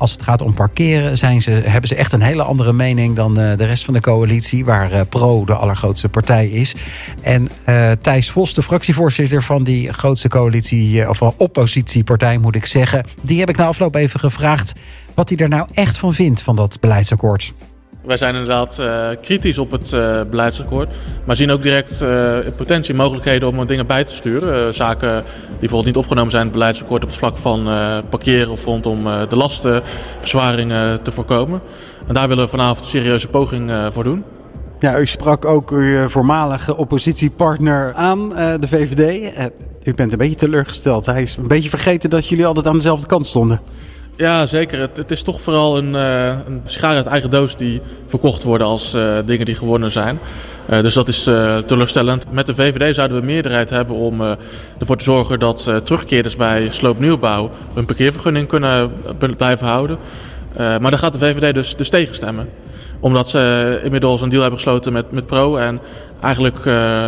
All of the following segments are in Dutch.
als het gaat om parkeren hebben ze echt een hele andere mening dan de rest van de coalitie, waar Pro de allergrootste partij is. En Thijs Vos, de fractievoorzitter van die grootste coalitie, of oppositiepartij moet ik zeggen, die heb ik na afloop even gevraagd wat hij er nou echt van vindt van dat beleidsakkoord. Wij zijn inderdaad kritisch op het beleidsakkoord, maar zien ook direct potentie en mogelijkheden om dingen bij te sturen. Zaken die bijvoorbeeld niet opgenomen zijn in het beleidsakkoord op het vlak van parkeren of rondom de lastenverzwaringen te voorkomen. En daar willen we vanavond een serieuze poging voor doen. Ja, u sprak ook uw voormalige oppositiepartner aan, de VVD. U bent een beetje teleurgesteld. Hij is een beetje vergeten dat jullie altijd aan dezelfde kant stonden. Ja, zeker. Het is toch vooral een sigaar uit eigen doos die verkocht worden als dingen die gewonnen zijn. Dus dat is teleurstellend. Met de VVD zouden we meerderheid hebben om ervoor te zorgen dat terugkeerders bij sloopnieuwbouw hun parkeervergunning kunnen blijven houden. Maar daar gaat de VVD dus tegen stemmen. Omdat ze inmiddels een deal hebben gesloten met Pro en eigenlijk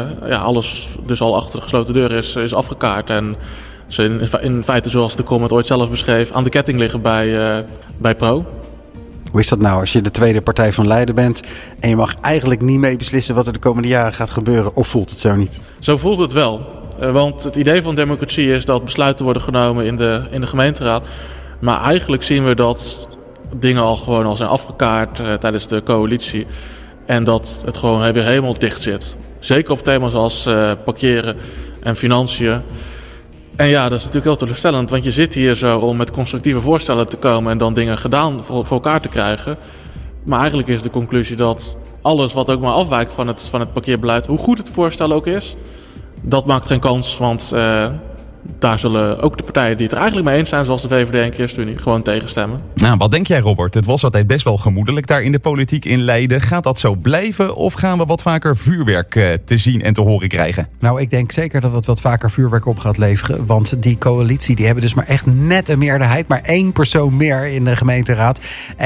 alles dus al achter de gesloten deur is afgekaart. En ze in feite, zoals de comment ooit zelf beschreef, aan de ketting liggen bij Pro. Hoe is dat nou als je de tweede partij van Leiden bent en je mag eigenlijk niet mee beslissen wat er de komende jaren gaat gebeuren? Of voelt het zo niet? Zo voelt het wel. Want het idee van democratie is dat besluiten worden genomen in de gemeenteraad. Maar eigenlijk zien we dat dingen al zijn afgekaart tijdens de coalitie. En dat het gewoon weer helemaal dicht zit. Zeker op thema's als parkeren en financiën. En ja, dat is natuurlijk heel teleurstellend, want je zit hier zo om met constructieve voorstellen te komen en dan dingen gedaan voor elkaar te krijgen. Maar eigenlijk is de conclusie dat alles wat ook maar afwijkt van het parkeerbeleid, hoe goed het voorstel ook is, dat maakt geen kans, want daar zullen ook de partijen die het er eigenlijk mee eens zijn, zoals de VVD en ChristenUnie, gewoon tegenstemmen. Nou, wat denk jij, Robert? Het was altijd best wel gemoedelijk daar in de politiek in Leiden. Gaat dat zo blijven of gaan we wat vaker vuurwerk te zien en te horen krijgen? Nou, ik denk zeker dat het wat vaker vuurwerk op gaat leveren. Want die coalitie, die hebben dus maar echt net een meerderheid. Maar 1 persoon meer in de gemeenteraad.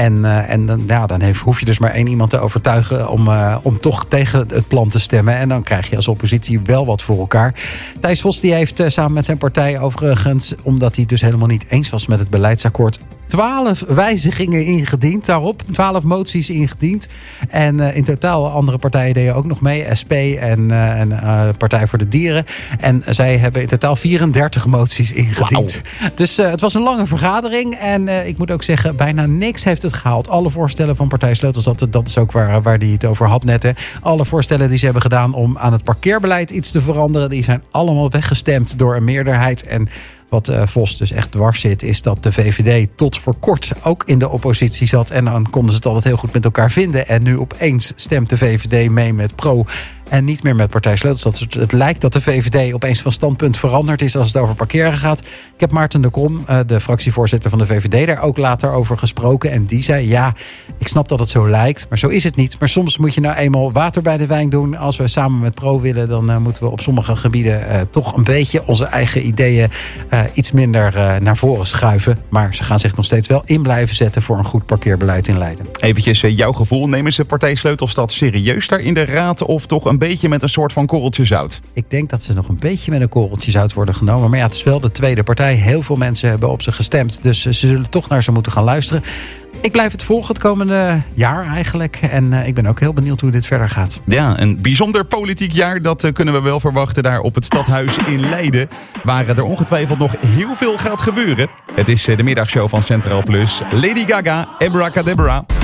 Dan hoef je dus maar 1 iemand te overtuigen om toch tegen het plan te stemmen. En dan krijg je als oppositie wel wat voor elkaar. Thijs Vos die heeft samen met zijn partij overigens, omdat hij dus helemaal niet eens was met het beleidsakkoord, 12 wijzigingen ingediend. Daarop 12 moties ingediend. En in totaal andere partijen deden ook nog mee. SP en Partij voor de Dieren. En zij hebben in totaal 34 moties ingediend. Wow. Dus het was een lange vergadering. En ik moet ook zeggen, bijna niks heeft het gehaald. Alle voorstellen van Partij Sleutels, dat is ook waar hij het over had net. Hè. Alle voorstellen die ze hebben gedaan om aan het parkeerbeleid iets te veranderen, die zijn allemaal weggestemd door een meerderheid. En wat Vos dus echt dwars zit, is dat de VVD tot voor kort ook in de oppositie zat. En dan konden ze het altijd heel goed met elkaar vinden. En nu opeens stemt de VVD mee met Pro en niet meer met Partij Sleutels. Het lijkt dat de VVD opeens van standpunt veranderd is als het over parkeren gaat. Ik heb Maarten de Krom, de fractievoorzitter van de VVD, daar ook later over gesproken. En die zei, ja, ik snap dat het zo lijkt, maar zo is het niet. Maar soms moet je nou eenmaal water bij de wijn doen. Als we samen met Pro willen, dan moeten we op sommige gebieden toch een beetje onze eigen ideeën iets minder naar voren schuiven. Maar ze gaan zich nog steeds wel in blijven zetten voor een goed parkeerbeleid in Leiden. Eventjes jouw gevoel. Nemen ze Partij Sleutelstad serieus daar in de raad of toch een beetje met een soort van korreltje zout? Ik denk dat ze nog een beetje met een korreltje zout worden genomen. Maar ja, het is wel de tweede partij. Heel veel mensen hebben op ze gestemd. Dus ze zullen toch naar ze moeten gaan luisteren. Ik blijf het volgen het komende jaar eigenlijk. En ik ben ook heel benieuwd hoe dit verder gaat. Ja, een bijzonder politiek jaar. Dat kunnen we wel verwachten daar op het Stadhuis in Leiden. Waar er ongetwijfeld nog heel veel gaat gebeuren. Het is de middagshow van Centraal Plus. Lady Gaga, Abracadabra.